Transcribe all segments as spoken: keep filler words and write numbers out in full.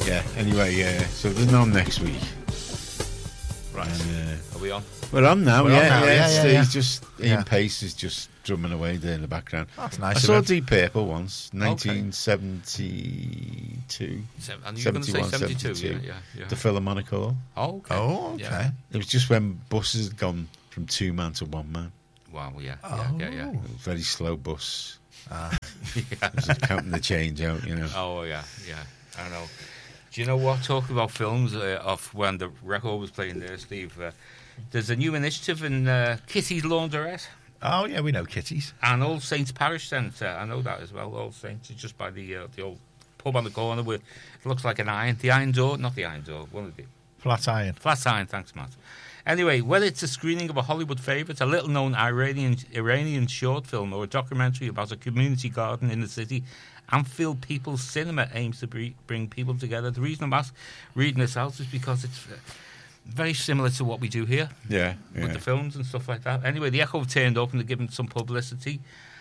yeah. Anyway, yeah. So there's none next week. Right. And, uh, Are we on? we're on now. We're yeah, on now, yeah. yeah, so yeah, yeah. he's just Ian Yeah. Pace is just drumming away there in the background. That's I nice. saw of him. Deep Purple once, nineteen seventy-two. Se- And you're going to say seventy-one, seventy-two? seventy-two. Yeah, yeah, yeah. The Philharmonic Hall. Oh, okay. Oh, okay. Yeah. It was just when buses had gone from two man to one man. Wow, yeah, Oh. yeah, yeah, yeah. It was a very slow bus. Ah. yeah. It was just counting the change out, you know. Oh, yeah, yeah. I know. Do you know what? Talking about films uh, of when the record was playing there, Steve, uh, there's a new initiative in uh, Kitty's Laundrette Oh, yeah, we know kitties. and All Saints Parish Centre. I know that as well. All Saints is just by the uh, the old pub on the corner with it looks like an iron, the iron door, not the iron door, one of the Flat iron. flat iron. Thanks, Matt. Anyway, whether it's a screening of a Hollywood favourite, a little-known Iranian Iranian short film, or a documentary about a community garden in the city, Anfield People's Cinema aims to bre- bring people together. The reason I'm asked, reading this out is because it's uh, very similar to what we do here Yeah, with yeah. the films and stuff like that. Anyway, the Echo have turned up and they're giving some publicity.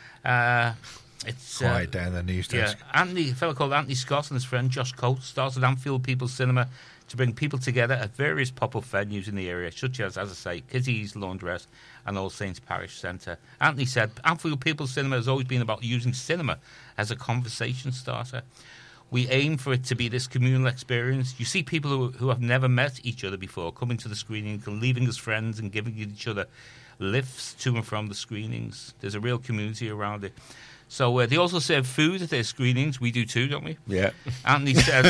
Uh, it's uh, Quiet down the news yeah, desk. Anthony, a fellow called Anthony Scott and his friend Josh Coates started Anfield People's Cinema to bring people together at various pop-up venues in the area, such as, as I say, Kitty's Laundrette and All Saints Parish Centre. Anthony said, Anfield People's Cinema has always been about using cinema as a conversation starter. We aim for it to be this communal experience. You see people who, who have never met each other before coming to the screening and leaving as friends and giving each other lifts to and from the screenings. There's a real community around it. So uh, they also serve food at their screenings. We do too, don't we? Yeah. Anthony said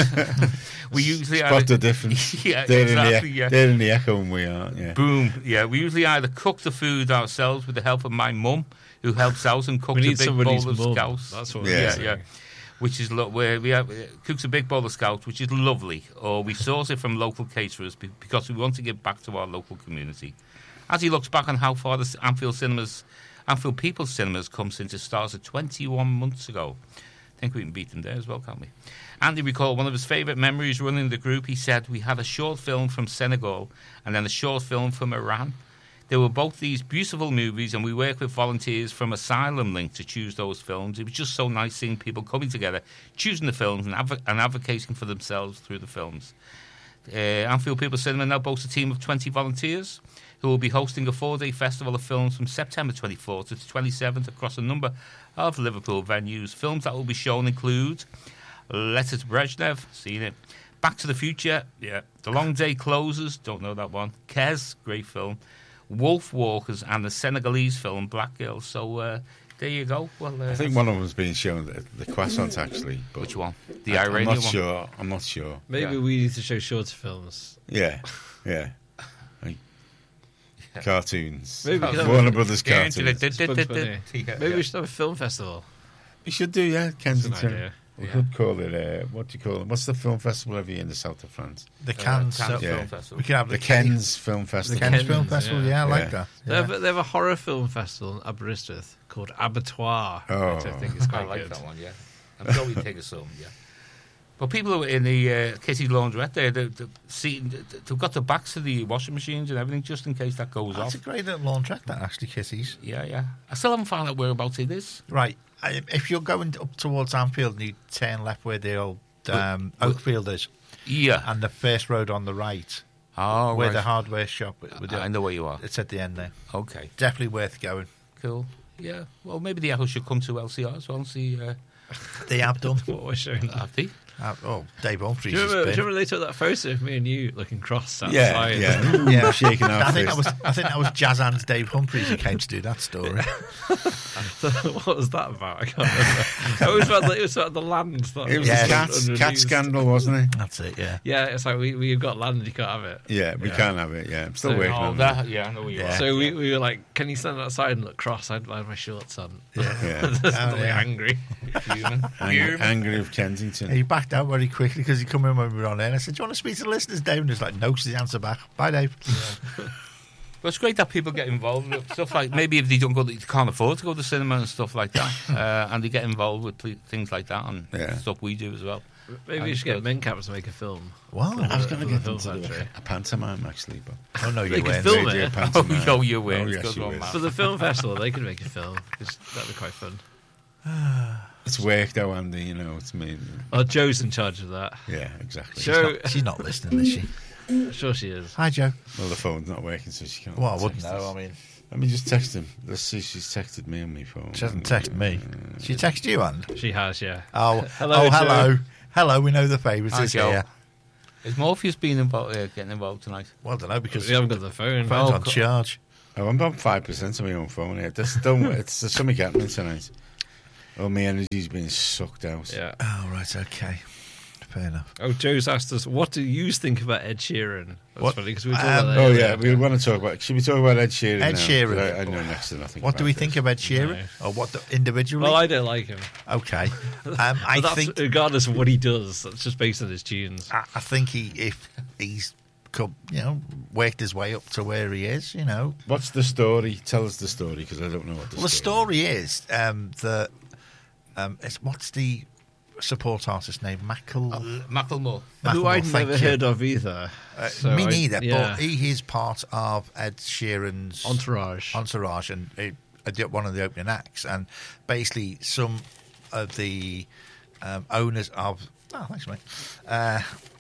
we usually Spot either, the difference. yeah, they're, exactly. in the, Yeah. they're in the Echo and we are, yeah. Boom. Yeah, we usually either cook the food ourselves with the help of my mum, who helps out and cooks We a need big somebody's bowl of mum. scouse. That's what Yeah. we're yeah, saying. yeah. Which is lo- where we have uh, cooks a big bowl of scouse, which is lovely. Or we source it from local caterers be- because we want to give back to our local community. As he looks back on how far the Anfield Cinemas, Anfield People's Cinemas come since it started twenty-one months ago. I think we can beat them there as well, can't we? Andy recalled one of his favourite memories running the group. He said, we had a short film from Senegal and then a short film from Iran. They were both these beautiful movies, and we worked with volunteers from Asylum Link to choose those films. It was just so nice seeing people coming together, choosing the films and, adv- and advocating for themselves through the films. Uh, Anfield People's Cinema now boasts a team of twenty volunteers who will be hosting a four-day festival of films from September twenty-fourth to the twenty-seventh across a number of Liverpool venues. Films that will be shown include Letter to Brezhnev, seen it, Back to the Future, yeah, The Long Day Closes, don't know that one, Kez, great film, Wolf Walkers, and the Senegalese film Black Girl. So uh, there you go. Well, uh, I think one of them's being shown at the Croissant, actually. But which one? The I, Iranian I'm not one? sure. I'm not sure. Maybe Yeah. we need to show shorter films. Yeah, yeah. Like, cartoons. Maybe we could have Warner a- Brothers Yeah, cartoons. Bugs Bunny. Yeah, Maybe yeah. we should have a film festival. We should do, yeah, That's an Kensington. idea. We Yeah. could call it, uh, what do you call it? What's the film festival every year in the south of France? The Uh, Cannes. Cannes so- yeah. Film Festival. We could have The Ken's Film The Festival. Cannes Cannes, Film Festival. yeah. Yeah, I like Yeah. that. They, Yeah. have, they have a horror film festival in Aberystwyth called Abattoir, Oh. which I think is I quite like good. that one, yeah. I'm sure we take a some, yeah. But people who are in the uh, Kitty Laundrette there, they, they, see, they've got the backs of the washing machines and everything just in case that goes That's off. a great little laundrette, that, actually, Kitties. Yeah, yeah. I still haven't found out whereabouts it is. Right. I, if you're going up towards Anfield and you turn left where the old um, Well- Oakfield is, Yeah. and the first road on the right, Oh, where right. the hardware shop with with the, I know where you are. it's at the end there. Okay, Definitely worth going. cool. Yeah, well, maybe the Echo should come to L C R as well and see. Uh, They have done. What we're showing. have they? Uh, oh, Dave Humphries Do you, has remember, do been. you remember they took that photo of me and you looking cross outside? Yeah, yeah. Yeah. Shaking our I think that fist. was I think that was Jazz Hands Dave Humphries who came to do that story. What was that about? I can't remember. It was about the, it was about the land. That It was Yeah. the cat, unreleased. cat scandal, wasn't it? That's it. Yeah. Yeah, it's like we, we've got land and you can't have it. Yeah, we Yeah. can't have it. Yeah, I'm still So- working Oh, on that. that. Yeah, I know where you Yeah. are. So we, we were like, can you stand outside and look cross? I had, I had my shorts on. Yeah. Yeah. Just Oh, really yeah. angry. Fuming. Angry, Fuming. angry of Kensington. He backed out very quickly because he come in when we were on air. And I said, "Do you want to speak to the listeners, Dave?" And he was like, "No," because he answered back. Bye, Dave. Well, it's great that people get involved with stuff like maybe if they don't go, they can't afford to go to the cinema and stuff like that, uh, and they get involved with ple- things like that and Yeah. stuff we do as well. Maybe we should get Mencap to make a film. Wow. I was going to From get the them film to do factory. a, a pantomime, actually, but Oh no, They you could weren't. film radio it. pantomime. Oh, yo, you win. Oh, It's yes, good you one, win. man. For the film festival, they could make a film because that'd be quite fun. It's work though, Andy. You know, it's me. Oh, Joe's in charge of that. Yeah, exactly. She's, Joe- not, she's not listening, is she? Sure she is. Hi, Joe. Well, the phone's not working, so she can't. Well, I wouldn't text know. us. I mean, Let me just text him. Let's see if she's texted me on my phone. she hasn't texted me. She texted you, and She has, yeah. oh, Hello, oh, Joe. hello, hello. We know the favourites Hi, is Joe. here. Is Morpheus being involved, uh, getting involved tonight? Well, I don't know because We haven't got the phone. phone's Oh, on co- charge. Oh, I'm on five percent on my own phone here. Just don't. It's there's something happening tonight. Oh, my energy's being sucked out. Yeah. Oh, right, okay. Fair enough. Oh, Joe's asked us, what do you think about Ed Sheeran? That's What? funny because we were talking about Um, that Oh earlier. yeah, we want to talk about. Should we talk about Ed Sheeran? Ed now? Sheeran. 'Cause I, I know next to nothing. What do about we this. think of Ed Sheeran? No. Or what the, individually? Well, I don't like him. okay. Um, I But that's think regardless of what he does, that's just based on his tunes. I, I think he if he's come, you know worked his way up to where he is. You know, What's the story? Tell us the story because I don't know what the well, the story. story is um, that um, it's, what's the support artist name? Mackle. Macklemore. Who Macklemore, I'd thank never you. heard of either. Uh, So me I- neither, yeah. but he is part of Ed Sheeran's Entourage. entourage and he, I did one of the opening acts. And basically, some of the um, owners of oh, thanks, mate. Uh,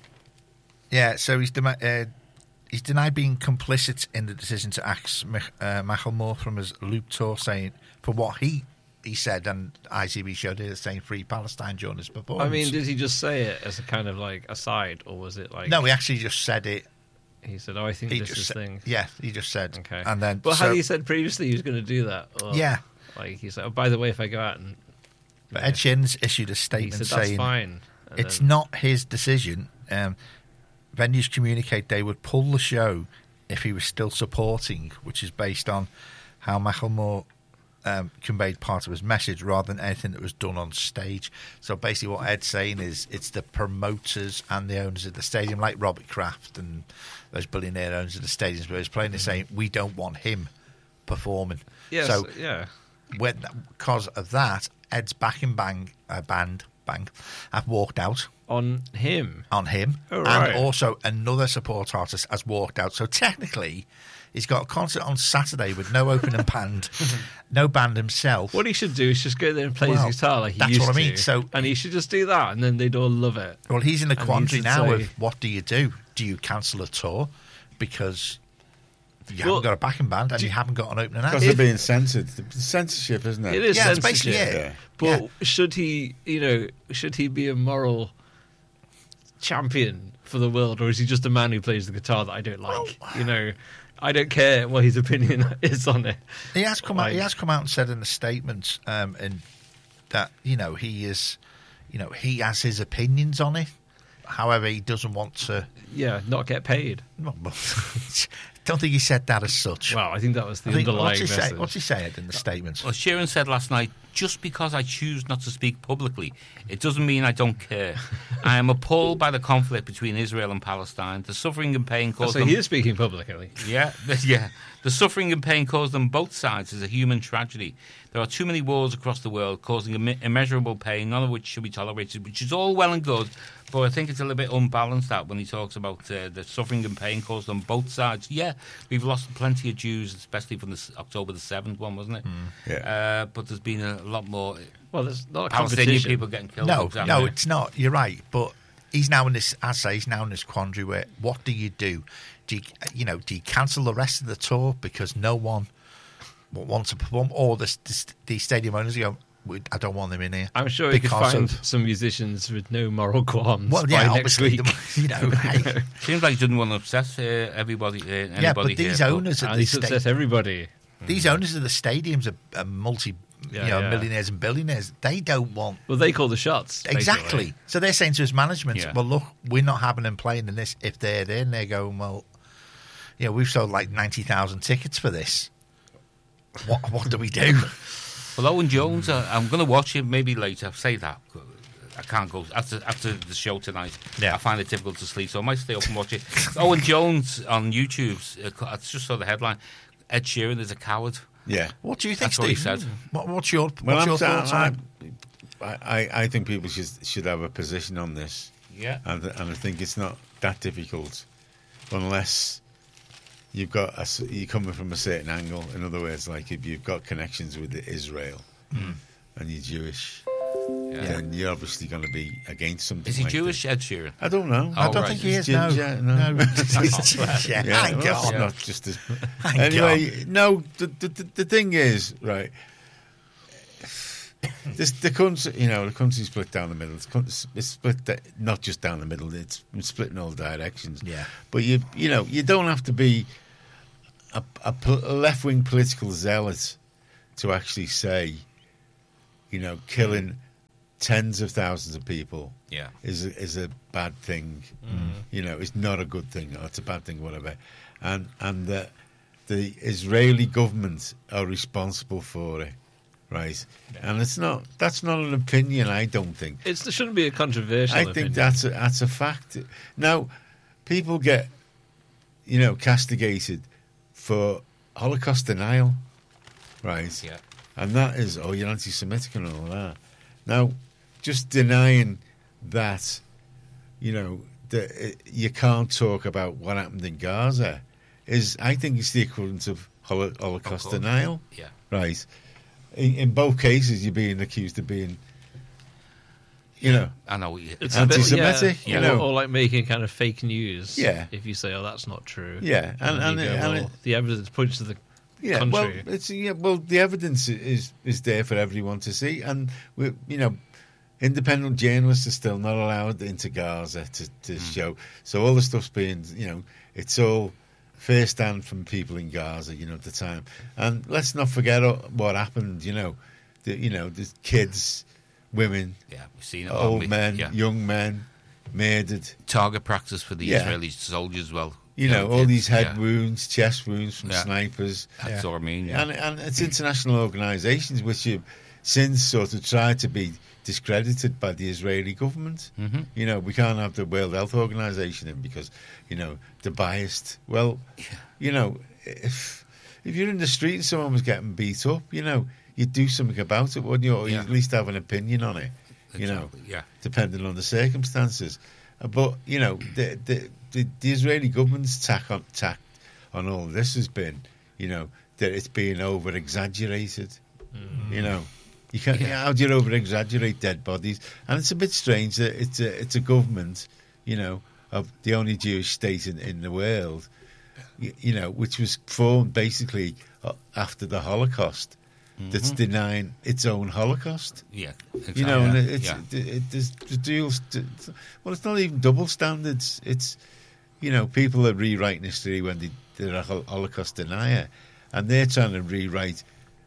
yeah, so he's demi- uh, he's denied being complicit in the decision to axe Mich- uh, Macklemore from his Loop tour, saying for what he. He said, and I T V showed it as saying "Free Palestine" during his performance. I mean, did he just say it as a kind of like aside, or was it like no, he actually just said it. he said, "Oh, I think He this just is said, thing." yeah, he just said, Okay, and then but so, had he said previously he was going to do that? Or, yeah. like he said, "Oh, by the way, if I go out and But Ed Sheeran's issued a he statement said that's saying fine," and it's then- not his decision. Um, venues communicate they would pull the show if he was still supporting, which is based on how Macklemore um, conveyed part of his message rather than anything that was done on stage. So basically what Ed's saying is it's the promoters and the owners of the stadium, like Robert Kraft and those billionaire owners of the stadiums where he's playing, they're saying, we don't want him performing. Yes, So yeah. when, because of that, Ed's backing bang, uh, band, bang, have walked out On him. on him, Oh, right. and also another support artist has walked out. So technically, he's got a concert on Saturday with no opening band, no band himself. What he should do is just go there and play Well, his guitar like he that's used what I mean. to. So- and he should just do that, and then they'd all love it. Well, he's in a And he quandary should now say- of what do you do? Do you cancel a tour because you Well, haven't got a backing band and do- you haven't got an opening act? Because they're being censored. The censorship, isn't it? It is Yeah, it's censorship. basically it. Yeah. But Yeah. should he, you know, should he be a moral champion for the world, or is he just a man who plays the guitar that I don't like? You know, I don't care what his opinion is on it. He has come out. He Like- has come out and said in a statement, um, and that you know he is, you know, he has his opinions on it. However, he doesn't want to. Yeah, not get paid. Well, don't think he said that as such. Well, I think that was the I think, underlying what's he message. say? What's he saying in the statement? Well, Sheeran said last night, just because I choose not to speak publicly, it doesn't mean I don't care. I am appalled by the conflict between Israel and Palestine. The suffering and pain Oh, caused so them... he is speaking publicly. Yeah, yeah. The suffering and pain caused on both sides is a human tragedy. There are too many wars across the world causing imme- immeasurable pain, none of which should be tolerated, which is all well and good, but I think it's a little bit unbalanced that when he talks about uh, the suffering and pain caused on both sides. Yeah, we've lost plenty of Jews, especially from the s- October the seventh one, wasn't it? Yeah. Uh, but there's been a lot more Well, there's not a Palestinian competition. people getting killed. No, for no, example. it's not. You're right, but he's now in this. As I say, he's now in this quandary where what do you do? Do you, you know? Do you cancel the rest of the tour because no one wants to perform, or the the, the stadium owners go, "We- I don't want them in here. I'm sure he could because find of- some musicians with no moral qualms Well, by yeah, next obviously, week. the- you know, hey, Seems like he didn't want to upset uh, everybody. Uh, anybody yeah, but these here, owners of And the he's upset sta- everybody. these owners of the stadiums are, are multi, Yeah, you know, yeah. millionaires and billionaires. They don't want. Well, they call the shots. basically. Exactly. So they're saying to his management, Yeah. well, look, we're not having them playing in this. If they're there, and they're going, well, you know, we've sold like ninety thousand tickets for this. What what do we do? Well, Owen Jones, uh, I'm going to watch it maybe later. Say that. I can't go after after the show tonight. Yeah. I find it difficult to sleep, so I might stay up and watch it. Owen Jones on YouTube. Uh, I just saw the headline. Ed Sheeran is a coward. Yeah. What do you think, That's what he Steve? said. What, what's your what's Well, your I'm thoughts saying, on it? I, I, I think people should should have a position on this, Yeah. and and I think it's not that difficult, unless you've got a, s- you're coming from a certain angle. In other words, like if you've got connections with Israel and you're Jewish, then you're obviously going to be against something. Is he like Jewish, this. Ed Sheeran? I don't know. Oh, I don't right. think he He's is. No, ginger, no, no. he's ginger. Yeah, Thank well, that's God. not just as. Thank Anyway, no. The, the the the thing is, right. This the country, you know, the country's split down the middle. It's, con- it's split da- not just down the middle. It's split in all directions. Yeah. But you, you know, you don't have to be a, a, pol- a left-wing political zealot to actually say, you know, killing tens of thousands of people Yeah. is a, is a bad thing. You know, it's not a good thing. Or it's a bad thing, whatever. And and the the Israeli government are responsible for it, right? And it's not. That's not an opinion. I don't think. It's, there shouldn't be a controversial I opinion. think that's a, that's a fact. Now, people get, you know, castigated for Holocaust denial, right? Yeah. And that is, oh, you're anti-Semitic and all that. Now, just denying that, you know, that you can't talk about what happened in Gaza is, I think, it's the equivalent of holo- Holocaust course. denial, Yeah. right? In, in both cases, you're being accused of being, you know, I know. What you, It's it's a bit- anti-Semitic, yeah, you or, know. or like making kind of fake news. Yeah. If you say, "Oh, that's not true." Yeah, and- then and you it- go, and well, it- the evidence points to the Yeah, contrary. well, it's yeah, well, the evidence is is there for everyone to see, and we, you know, independent journalists are still not allowed into Gaza to, to Mm. show. So all the stuff's being, you know, it's all first hand from people in Gaza, you know, at the time. And let's not forget what happened. You know, the, you know, the kids, women, yeah, we've seen it. old haven't we? men, Yeah. young men, murdered. Target practice for the Yeah. Israeli soldiers as well. You know, all kids, these head yeah. wounds, chest wounds from Yeah. snipers. That's what I mean. Yeah. And, and it's international organisations which have since sort of tried to be discredited by the Israeli government. Mm-hmm. You know, we can't have the World Health Organization in because, you know, they're biased. Well, you know, if if you're in the street and someone was getting beat up, you know, you'd do something about it, wouldn't you? Or Yeah. you'd at least have an opinion on it, you know, Exactly, yeah. depending on the circumstances. Uh, But, you know, the the, the, the Israeli government's tack on, tack on all this has been, you know, that it's being over-exaggerated, you know. You can't, Yeah. How do you over-exaggerate dead bodies? And it's a bit strange that it's a, it's a government, you know, of the only Jewish state in, in the world, you, you know, which was formed basically uh, after the Holocaust, that's denying its own Holocaust. Yeah, exactly. You know, and yeah. it's yeah. it, it, there's the dual. St- well, it's not even double standards. It's, you know, people are rewriting history when they, they're a hol- Holocaust denier, and they're trying to rewrite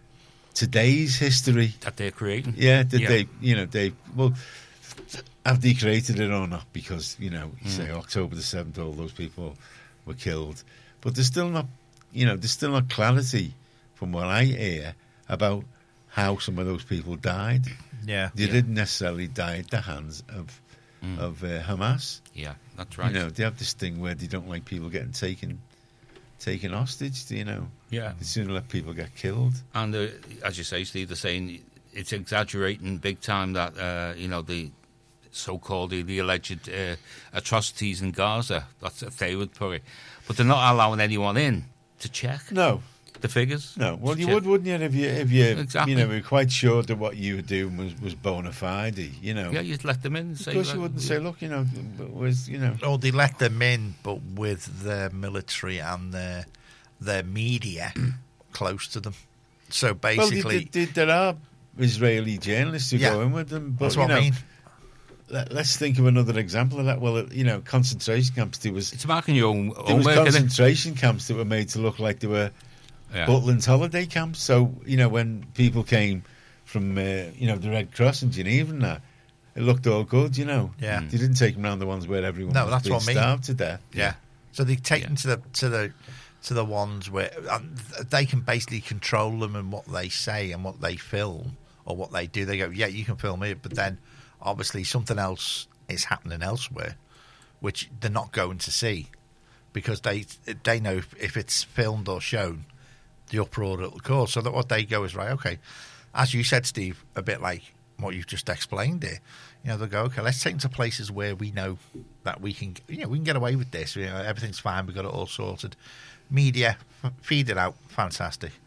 today's history. that they're creating. Yeah, that Yeah. they, you know, they well, have they created it or not? Because you know, you say October the seventh, all those people were killed, but there's still not, you know, there's still not clarity from what I hear about how some of those people died. Yeah. They Yeah. didn't necessarily die at the hands of of uh, Hamas. Yeah, that's right. You know, they have this thing where they don't like people getting taken taken hostage. You know, Yeah. they sooner let people get killed. And uh, as you say, Steve, they're saying it's exaggerating big time that uh, you know the so-called the, the alleged uh, atrocities in Gaza. That's if they would put it, but they're not allowing anyone in to check No, the figures. no. Well, To you check. would, wouldn't you, if you if you Exactly. you know were quite sure that what you were doing was was bona fide. You know, Yeah, you'd let them in. And of say, course you well, wouldn't say, look, you know, was you know. Or they let them in, but with their military and their their media close to them. So Well, basically, they, they, there are Israeli journalists who Yeah. go in with them, but that's you what know, I mean. let, us think of another example of that. Well, you know, concentration camps. There was It's marking your own there was homework, isn't it? concentration camps that were made to look like they were Yeah. Butlin's holiday camps. So you know, when people came from uh, you know the Red Cross in Geneva and that, it looked all good. You know, Yeah. they didn't take them around the ones where everyone No, was that's being what I mean. starved to death. Yeah. So they take Yeah. them to the to the to the ones where um, they can basically control them and what they say and what they film or what they do. They go, yeah, you can film it, but then obviously something else is happening elsewhere, which they're not going to see because they they know if, if it's filmed or shown, the uproar it'll cause. So that what they go is right. Okay, as you said, Steve, a bit like what you've just explained there. You know, they'll go, okay, let's take them to places where we know that we can, you know, we can get away with this. You know, everything's fine. We've got it all sorted. Media, f- feed it out. Fantastic.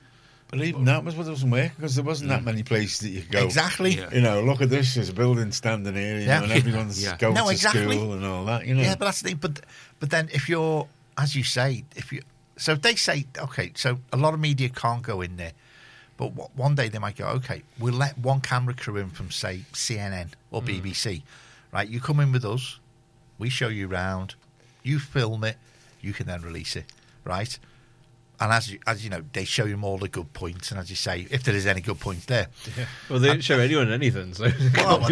But even that was what wasn't working because there wasn't that many places that you could go. Exactly. Yeah. You know, look at this. There's a building standing here, you Yeah. know, and everyone's Yeah. going No, to exactly. school and all that. You know. Yeah, but that's the thing. But but then if you're, as you say, if you, so they say, okay, so a lot of media can't go in there, but w- one day they might go, okay, we'll let one camera crew in from say C N N or B B C, right? You come in with us, we show you round, you film it, you can then release it, right? And as you, as you know, they show you all the good points, and as you say, if there is any good points there, Well, they didn't show anyone anything, so well,